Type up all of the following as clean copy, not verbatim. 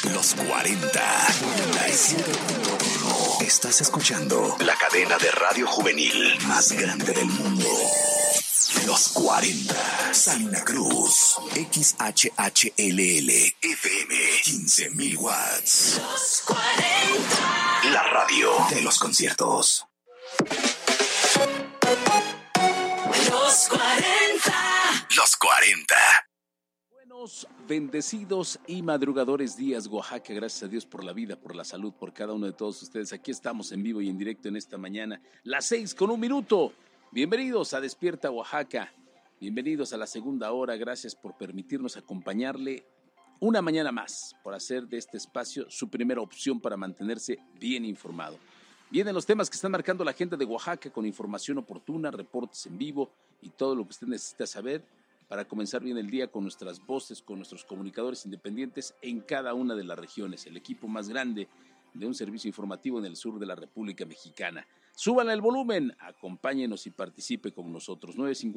Los 40. 97.1. Estás escuchando la cadena de radio juvenil más grande del mundo. Los 40. Salina Cruz. XHHLL. FM. 15,000 watts. Los 40. La radio de los conciertos. Los 40. Los 40. Buenos, bendecidos y madrugadores días, Oaxaca. Gracias a Dios por la vida, por la salud, por cada uno de todos ustedes. Aquí estamos en vivo y en directo en esta mañana, las 6:01. Bienvenidos a Despierta Oaxaca. Bienvenidos a la segunda hora. Gracias por permitirnos acompañarle una mañana más, por hacer de este espacio su primera opción para mantenerse bien informado. Vienen los temas que están marcando la agenda de Oaxaca con información oportuna, reportes en vivo y todo lo que usted necesita saber para comenzar bien el día con nuestras voces, con nuestros comunicadores independientes en cada una de las regiones, el equipo más grande de un servicio informativo en el sur de la República Mexicana. Súbanle el volumen, acompáñenos y participe con nosotros.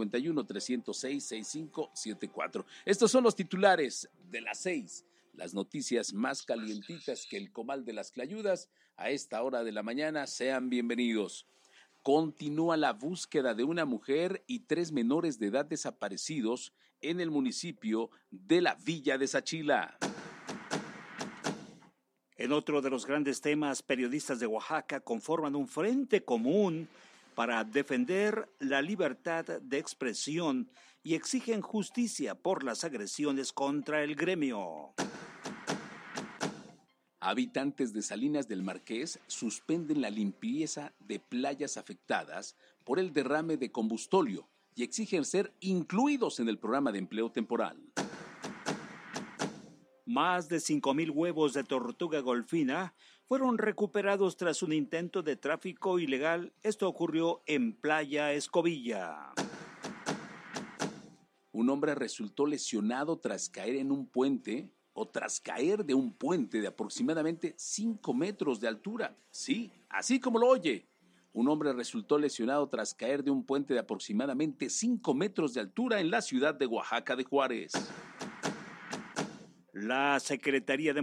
951-306-6574. Estos son los titulares de las 6, las noticias más calientitas que el comal de las clayudas a esta hora de la mañana. Sean bienvenidos. Continúa la búsqueda de una mujer y 3 menores de edad desaparecidos en el municipio de la Villa de Sachila. En otro de los grandes temas, periodistas de Oaxaca conforman un frente común para defender la libertad de expresión y exigen justicia por las agresiones contra el gremio. Habitantes de Salinas del Marqués suspenden la limpieza de playas afectadas por el derrame de combustóleo y exigen ser incluidos en el programa de empleo temporal. Más de 5,000 huevos de tortuga golfina fueron recuperados tras un intento de tráfico ilegal. Esto ocurrió en Playa Escobilla. Un hombre resultó lesionado tras caer de un puente de aproximadamente 5 metros de altura. Sí, así como lo oye. Un hombre resultó lesionado tras caer de un puente de aproximadamente 5 metros de altura en la ciudad de Oaxaca de Juárez. La Secretaría de